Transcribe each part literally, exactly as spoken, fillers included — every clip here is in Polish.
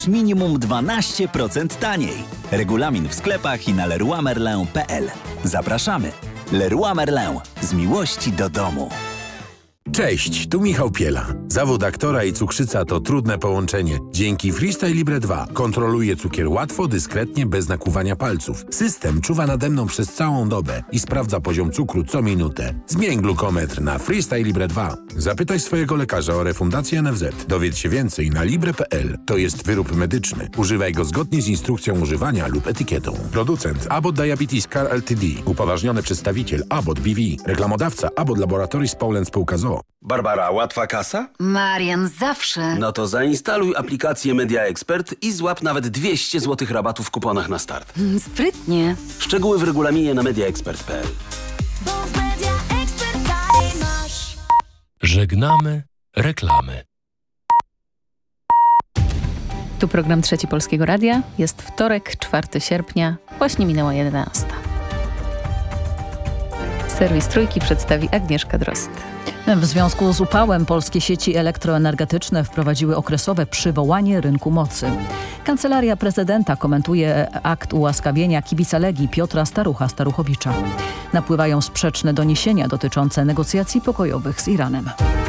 Minimum dwanaście procent taniej. Regulamin w sklepach i na leroy merlin kropka p l. Zapraszamy. Leroy Merlin. Z miłości do domu. Cześć, tu Michał Piela. Zawód aktora i cukrzyca to trudne połączenie. Dzięki Freestyle Libre dwa kontroluję cukier łatwo, dyskretnie, bez nakłuwania palców. System czuwa nade mną przez całą dobę i sprawdza poziom cukru co minutę. Zmień glukometr na Freestyle Libre dwa. Zapytaj swojego lekarza o refundację N F Z. Dowiedz się więcej na libre kropka p l. To jest wyrób medyczny. Używaj go zgodnie z instrukcją używania lub etykietą. Producent Abbott Diabetes Care Ltd. Upoważniony przedstawiciel Abbott B V. Reklamodawca Abbott Laboratories Poland Spółka z o o. Barbara, łatwa kasa? Marian, zawsze. No to zainstaluj aplikację Media Expert i złap nawet dwieście złotych rabatu w kuponach na start. Mm, sprytnie. Szczegóły w regulaminie na media expert kropka p l. Żegnamy reklamy. Tu program Trzeci Polskiego Radia. Jest wtorek, czwartego sierpnia, właśnie minęła jedenasta. Serwis Trójki przedstawi Agnieszka Drozd. W związku z upałem polskie sieci elektroenergetyczne wprowadziły okresowe przywołanie rynku mocy. Kancelaria prezydenta komentuje akt ułaskawienia kibica Legii Piotra Starucha-Staruchowicza. Napływają sprzeczne doniesienia dotyczące negocjacji pokojowych z Iranem.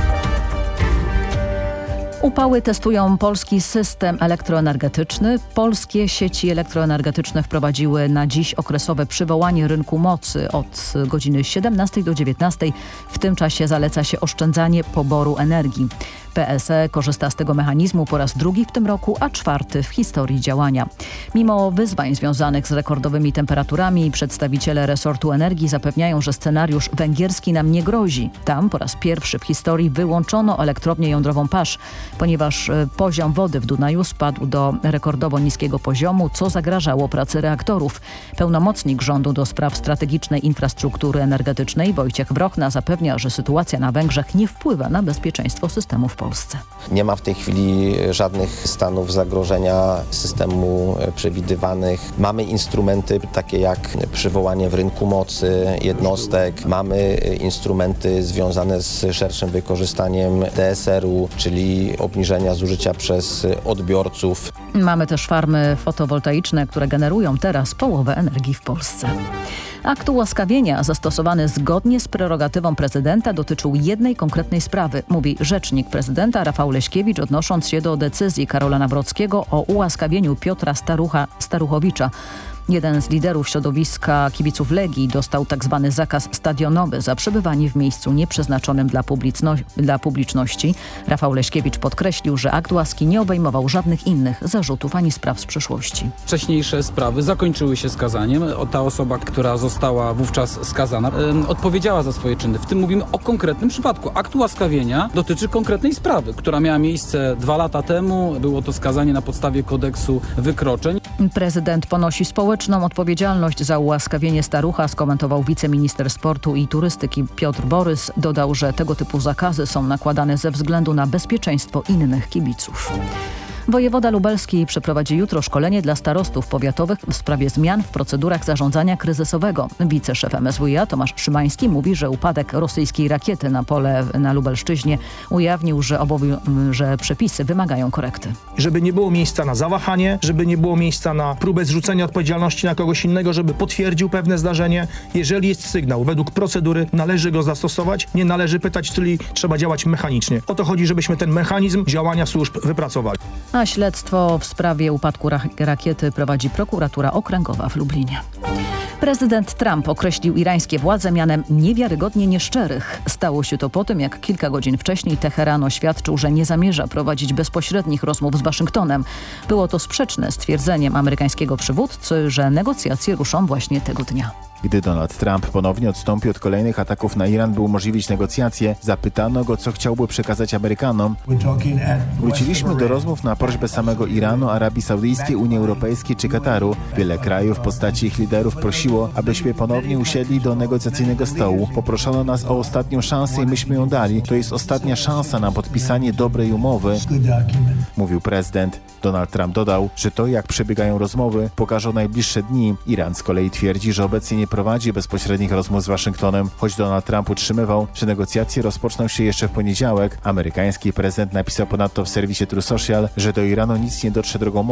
Upały testują polski system elektroenergetyczny. Polskie sieci elektroenergetyczne wprowadziły na dziś okresowe przywołanie rynku mocy od godziny siedemnastej do dziewiętnastej. W tym czasie zaleca się oszczędzanie poboru energii. P S E korzysta z tego mechanizmu po raz drugi w tym roku, a czwarty w historii działania. Mimo wyzwań związanych z rekordowymi temperaturami, przedstawiciele resortu energii zapewniają, że scenariusz węgierski nam nie grozi. Tam po raz pierwszy w historii wyłączono elektrownię jądrową Pasz, ponieważ poziom wody w Dunaju spadł do rekordowo niskiego poziomu, co zagrażało pracy reaktorów. Pełnomocnik rządu do spraw strategicznej infrastruktury energetycznej Wojciech Brochna zapewnia, że sytuacja na Węgrzech nie wpływa na bezpieczeństwo systemu w Polsce. Nie ma w tej chwili żadnych stanów zagrożenia systemu przewidywanych. Mamy instrumenty takie jak przywołanie w rynku mocy jednostek. Mamy instrumenty związane z szerszym wykorzystaniem D S R u, czyli obniżenia zużycia przez odbiorców. Mamy też farmy fotowoltaiczne, które generują teraz połowę energii w Polsce. Akt ułaskawienia zastosowany zgodnie z prerogatywą prezydenta dotyczył jednej konkretnej sprawy, mówi rzecznik prezydenta Rafał Leśkiewicz, odnosząc się do decyzji Karola Nawrockiego o ułaskawieniu Piotra Starucha-Staruchowicza. Jeden z liderów środowiska kibiców Legii dostał tzw. zakaz stadionowy za przebywanie w miejscu nieprzeznaczonym dla, publiczno- dla publiczności. Rafał Leśkiewicz podkreślił, że akt łaski nie obejmował żadnych innych zarzutów ani spraw z przeszłości. Wcześniejsze sprawy zakończyły się skazaniem. Ta osoba, która została wówczas skazana, yy, odpowiedziała za swoje czyny. W tym mówimy o konkretnym przypadku. Akt łaskawienia dotyczy konkretnej sprawy, która miała miejsce dwa lata temu. Było to skazanie na podstawie kodeksu wykroczeń. Prezydent ponosi społeczną odpowiedzialność za ułaskawienie starucha, skomentował wiceminister sportu i turystyki Piotr Borys. Dodał, że tego typu zakazy są nakładane ze względu na bezpieczeństwo innych kibiców. Wojewoda lubelski przeprowadzi jutro szkolenie dla starostów powiatowych w sprawie zmian w procedurach zarządzania kryzysowego. Wiceszef M S W iA Tomasz Szymański mówi, że upadek rosyjskiej rakiety na pole na Lubelszczyźnie ujawnił, że, obowiu- że przepisy wymagają korekty. Żeby nie było miejsca na zawahanie, żeby nie było miejsca na próbę zrzucenia odpowiedzialności na kogoś innego, żeby potwierdził pewne zdarzenie. Jeżeli jest sygnał według procedury, należy go zastosować, nie należy pytać, czyli trzeba działać mechanicznie. O to chodzi, żebyśmy ten mechanizm działania służb wypracowali. A śledztwo w sprawie upadku ra- rakiety prowadzi prokuratura okręgowa w Lublinie. Prezydent Trump określił irańskie władze mianem niewiarygodnie nieszczerych. Stało się to po tym, jak kilka godzin wcześniej Teheran oświadczył, że nie zamierza prowadzić bezpośrednich rozmów z Waszyngtonem. Było to sprzeczne z twierdzeniem amerykańskiego przywódcy, że negocjacje ruszą właśnie tego dnia. Gdy Donald Trump ponownie odstąpi od kolejnych ataków na Iran, by umożliwić negocjacje, zapytano go, co chciałby przekazać Amerykanom. Wróciliśmy do rozmów na prośbę samego Iranu, Arabii Saudyjskiej, Unii Europejskiej czy Kataru. Wiele krajów w postaci ich liderów prosiło, abyśmy ponownie usiedli do negocjacyjnego stołu. Poproszono nas o ostatnią szansę i myśmy ją dali. To jest ostatnia szansa na podpisanie dobrej umowy, mówił prezydent. Donald Trump dodał, że to, jak przebiegają rozmowy, pokażą najbliższe dni. Iran z kolei twierdzi, że obecnie nie prowadzi bezpośrednich rozmów z Waszyngtonem, choć Donald Trump utrzymywał, że negocjacje rozpoczną się jeszcze w poniedziałek. Amerykański prezydent napisał ponadto w serwisie True Social, że do Iranu nic nie dotrze drogą